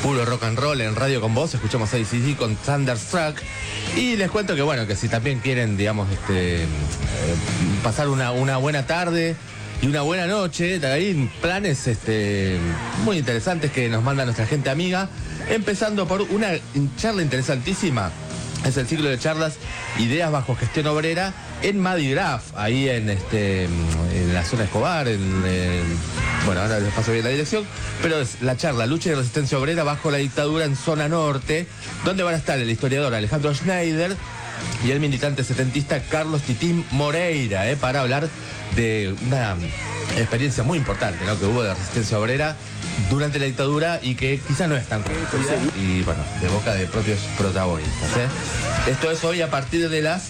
puro rock and roll en Radio con Vos. Escuchamos a AC/DC con Thunderstruck. Y les cuento que bueno, que si también quieren, digamos, pasar una buena tarde y una buena noche, hay planes muy interesantes que nos manda nuestra gente amiga, empezando por una charla interesantísima. Es el ciclo de charlas Ideas bajo gestión obrera en Madigraf, ahí en la zona Escobar, bueno, ahora les paso bien la dirección, pero es la charla Lucha y Resistencia Obrera bajo la dictadura en zona norte, donde van a estar el historiador Alejandro Schneider y el militante setentista Carlos Titín Moreira, para hablar de una experiencia muy importante, ¿no?, que hubo de resistencia obrera durante la dictadura y que quizás no es tan conocida y bueno, de boca de propios protagonistas. Esto es hoy a partir de las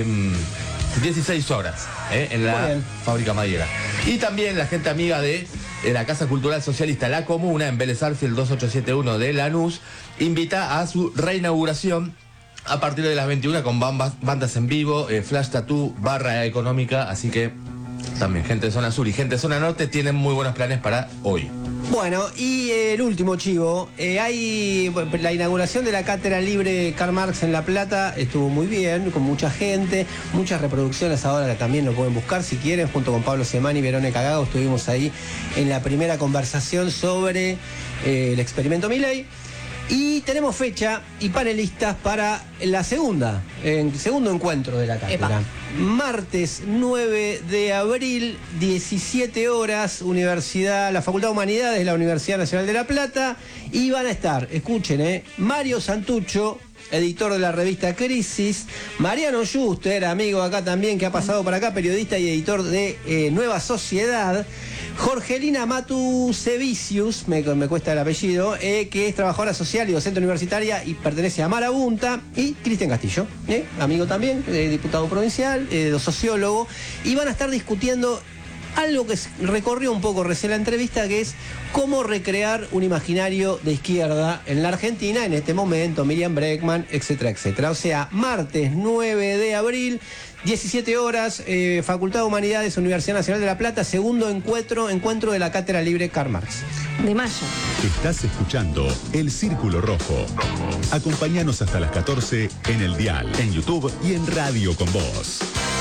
16 horas en la fábrica Madigraf. Y también la gente amiga de la Casa Cultural Socialista La Comuna en Vélez Arfield 2871 de Lanús invita a su reinauguración a partir de las 21 con bandas en vivo, Flash Tattoo, barra económica, así que también gente de zona sur y gente de zona norte tienen muy buenos planes para hoy. Bueno, y el último chivo, hay la inauguración de la Cátedra Libre Karl Marx en La Plata, estuvo muy bien, con mucha gente, muchas reproducciones ahora que también lo pueden buscar si quieren, junto con Pablo Semani y Verónica Gago, estuvimos ahí en la primera conversación sobre el experimento Milei. Y tenemos fecha y panelistas para el segundo encuentro de la cátedra. Martes 9 de abril, 17 horas, la Facultad de Humanidades de la Universidad Nacional de La Plata. Y van a estar, escuchen, Mario Santucho, editor de la revista Crisis, Mariano Yuster, amigo acá también que ha pasado por acá, periodista y editor de Nueva Sociedad, Jorgelina Matusevicius, me cuesta el apellido, que es trabajadora social y docente universitaria y pertenece a Marabunta, y Cristian Castillo, amigo también, diputado provincial, sociólogo, y van a estar discutiendo algo que recorrió un poco recién la entrevista, que es cómo recrear un imaginario de izquierda en la Argentina en este momento, Miriam Bregman, etcétera, etcétera. O sea, martes 9 de abril, 17 horas, Facultad de Humanidades, Universidad Nacional de La Plata, segundo encuentro de la Cátedra Libre Karl Marx. De mayo. Estás escuchando El Círculo Rojo. Acompáñanos hasta las 14 en el dial, en YouTube y en Radio con Vos.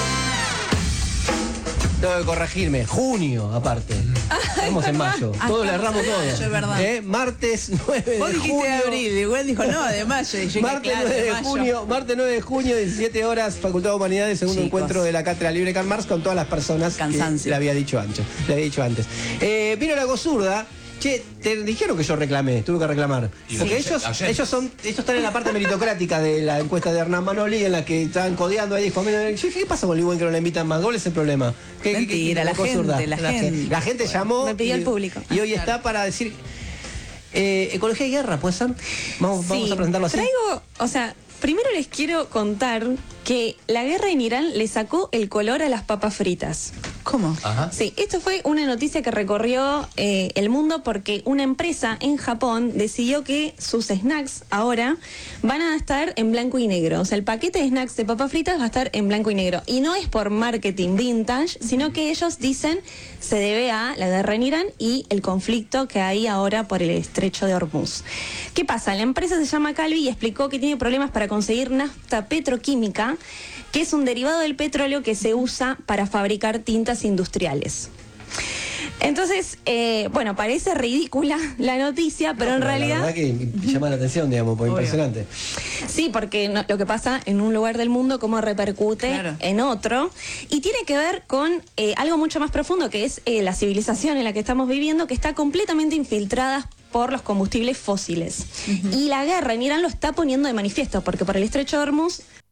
Tengo que corregirme, junio aparte. Estamos en mayo. Todo le erramos todo. Es verdad. Martes 9 de junio. Vos dijiste de abril, igual dijo no, de mayo. Y yo martes 9 de junio, 17 horas, Facultad de Humanidades, segundo encuentro de la Cátedra Libre Karl Marx con todas las personas que le había dicho antes. Vino la Gozurda. Che, te dijeron que yo reclamé, tuve que reclamar. Porque ellos están en la parte meritocrática de la encuesta de Hernán Manoli, en la que estaban codeando ahí. Dijo, ¿qué pasa con Ligüen que no la invitan más? ¿Cuál es el problema? Mentira, la gente llamó. Me pidió el público. Y hoy está para decir ecología y guerra, ¿puede ser? Vamos a presentarlo así. Primero les quiero contar que la guerra en Irán le sacó el color a las papas fritas. ¿Cómo? Ajá. Sí, esto fue una noticia que recorrió el mundo porque una empresa en Japón decidió que sus snacks ahora van a estar en blanco y negro. O sea, el paquete de snacks de papas fritas va a estar en blanco y negro. Y no es por marketing vintage, sino que ellos dicen se debe a la guerra en Irán y el conflicto que hay ahora por el estrecho de Hormuz. ¿Qué pasa? La empresa se llama Calvi y explicó que tiene problemas para conseguir nafta petroquímica, que es un derivado del petróleo que se usa para fabricar tintas industriales. Entonces, parece ridícula la noticia, pero en realidad... La verdad que llama la atención, digamos, porque impresionante. Sí, porque lo que pasa en un lugar del mundo, cómo repercute en otro, y tiene que ver con algo mucho más profundo, que es la civilización en la que estamos viviendo, que está completamente infiltrada por los combustibles fósiles. Y la guerra en Irán lo está poniendo de manifiesto, porque por el estrecho de Hormuz